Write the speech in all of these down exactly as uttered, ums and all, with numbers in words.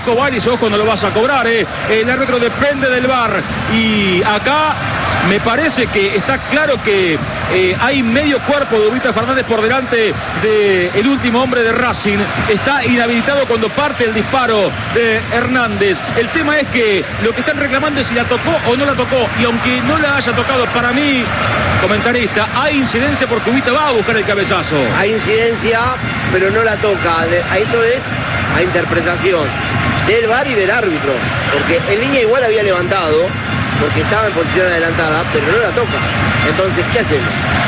Cobal y ese ojo no lo vas a cobrar, eh. El árbitro depende del V A R y acá me parece que está claro que eh, hay medio cuerpo de Ubita Fernández por delante del último hombre de Racing. Está inhabilitado cuando parte el disparo de Hernández. El tema es que lo que están reclamando es si la tocó o no la tocó, y aunque no la haya tocado, para mí, comentarista, hay incidencia porque Ubita va a buscar el cabezazo. Hay incidencia, pero no la toca. A eso es a interpretación del V A R y del árbitro, porque en línea igual había levantado porque estaba en posición adelantada, pero no la toca. Entonces, ¿qué hacemos?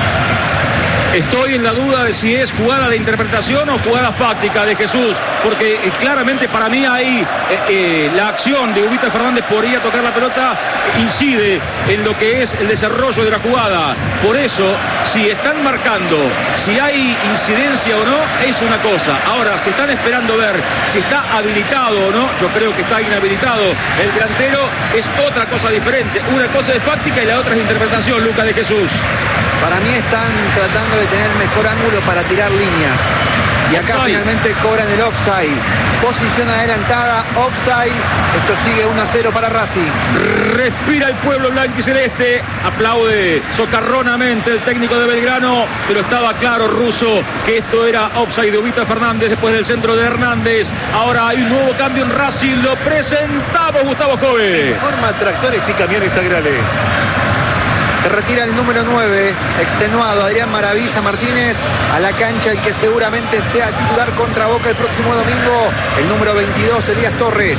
Estoy en la duda de si es jugada de interpretación o jugada fáctica de Jesús, porque eh, claramente para mí ahí eh, eh, la acción de Ubita Fernández por ir a tocar la pelota incide en lo que es el desarrollo de la jugada. Por eso, si están marcando si hay incidencia o no, es una cosa. Ahora, si están esperando ver si está habilitado o no, yo creo que está inhabilitado el delantero, es otra cosa diferente. Una cosa es fáctica y la otra es interpretación, Lucas de Jesús. Para mí están tratando de tener mejor ángulo para tirar líneas. Y acá offside. Finalmente cobran el offside. Posición adelantada, offside. Esto sigue uno a cero para Racing. Respira el pueblo blanquiceleste. Aplaude socarronamente el técnico de Belgrano. Pero estaba claro, Russo, que esto era offside de Ubita Fernández después del centro de Hernández. Ahora hay un nuevo cambio en Racing. Lo presentamos, Gustavo Jove. Forma tractores y camiones agrales. Se retira el número nueve, extenuado, Adrián Maravilla Martínez, a la cancha, el que seguramente sea titular contra Boca el próximo domingo, el número veintidós, Elías Torres.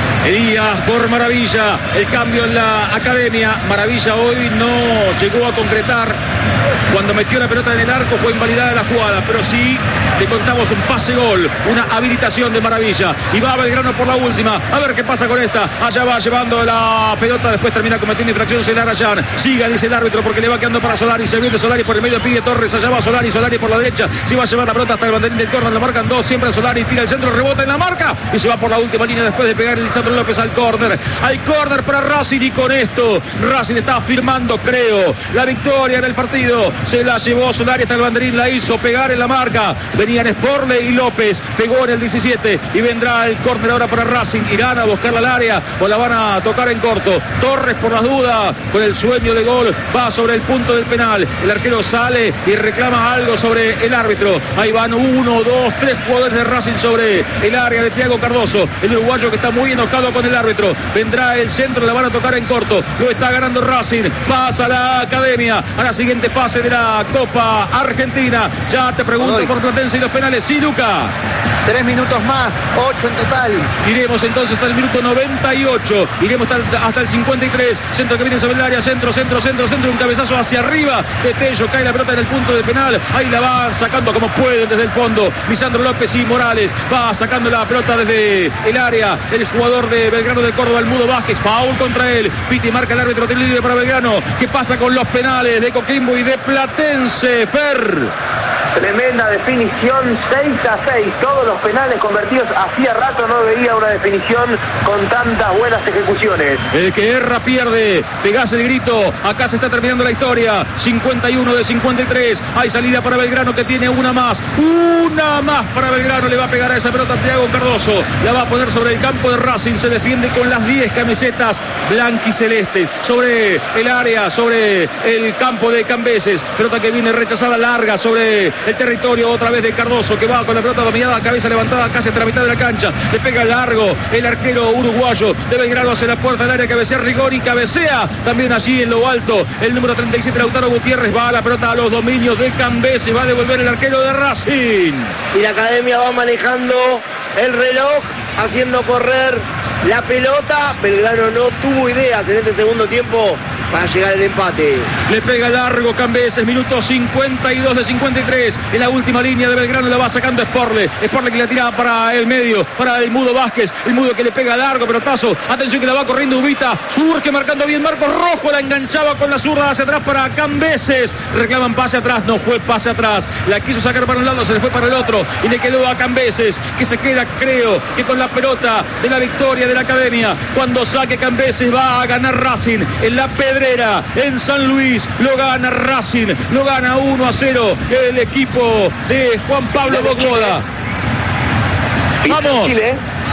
Elías por Maravilla, el cambio en la academia. Maravilla hoy no llegó a concretar. Cuando metió la pelota en el arco fue invalidada la jugada, pero sí le contamos un pase-gol, una habilitación de Maravilla. Y va a Belgrano por la última. A ver qué pasa con esta. Allá va llevando la pelota, después termina cometiendo infracción Celar Rayán. Siga, dice el árbitro, porque le va quedando para Solari. Se viene Solari por el medio, pide Torres. Allá va Solari, Solari por la derecha. Si va a llevar la pelota hasta el banderín del córner, lo marcan dos. Siempre Solari tira el centro, rebota en la marca y se va por la última línea después de pegar el Lisandro López al córner. Hay córner para Racing y con esto Racing está firmando, creo, la victoria en el partido. Se la llevó Solari hasta el banderín, la hizo pegar en la marca. Venían Sporley y López, pegó en el diecisiete y vendrá el córner ahora para Racing. Irán a buscarla al área o la van a tocar en corto. Torres por las dudas, con el sueño de gol, va sobre el punto del penal. El arquero sale y reclama algo sobre el árbitro. Ahí van uno, dos, tres jugadores de Racing sobre el área de Thiago Cardoso, el uruguayo que está muy enojado con el árbitro. Vendrá el centro, la van a tocar en corto. Lo está ganando Racing. Pasa la academia a la siguiente fase de la Copa Argentina. Ya te pregunto por Platense y los penales. Sí, Luca. Tres minutos más, ocho en total. Iremos entonces hasta el minuto noventa y ocho. Iremos hasta el, hasta el cincuenta y tres. Centro que viene sobre el área. Centro, centro, centro, centro. Un cabezazo hacia arriba de Tello. Cae la pelota en el punto del penal. Ahí la va sacando como pueden desde el fondo Lisandro López y Morales. Va sacando la pelota desde el área. El jugador de Belgrano de Córdoba, el Mudo Vázquez. Foul contra él. Piti marca el árbitro libre para Belgrano. ¿Qué pasa con los penales de Coquimbo y de Platense? Fer. Tremenda definición, seis a seis. Todos los penales convertidos. Hacía rato no veía una definición con tantas buenas ejecuciones. El que erra pierde. Pegás el grito. Acá se está terminando la historia. cincuenta y uno de cincuenta y tres. Hay salida para Belgrano que tiene una más. Una más para Belgrano. Le va a pegar a esa pelota a Thiago Cardoso. La va a poner sobre el campo de Racing. Se defiende con las diez camisetas blanquicelestes. Sobre el área, sobre el campo de Cambeses. Pelota que viene rechazada larga sobre el territorio otra vez de Cardoso, que va con la pelota dominada, cabeza levantada casi hasta la mitad de la cancha. Le pega largo el arquero uruguayo de Belgrano hacia la puerta del área. Cabecea Rigoni, cabecea también allí en lo alto el número treinta y siete, Lautaro Gutiérrez. Va a la pelota a los dominios de Cambeses. Va a devolver el arquero de Racing. Y la academia va manejando el reloj, haciendo correr la pelota. Belgrano no tuvo ideas en este segundo tiempo para llegar al empate. Le pega largo Cambeses, minuto cincuenta y dos de cincuenta y tres. En la última línea de Belgrano la va sacando Sporle. Sporle que la tira para el medio, para el Mudo Vázquez. El Mudo que le pega largo, pelotazo. Atención que la va corriendo Ubita. Surge marcando bien Marcos Rojo. La enganchaba con la zurda hacia atrás para Cambeses. Reclaman pase atrás. No fue pase atrás. La quiso sacar para un lado, se le fue para el otro. Y le quedó a Cambeses, que se queda, creo, que con la pelota de la victoria de la academia. Cuando saque Cambeses va a ganar Racing en la pedra. En San Luis lo gana Racing, lo gana uno a cero el equipo de Juan Pablo Bogloda. Vamos.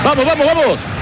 Vamos, vamos, vamos.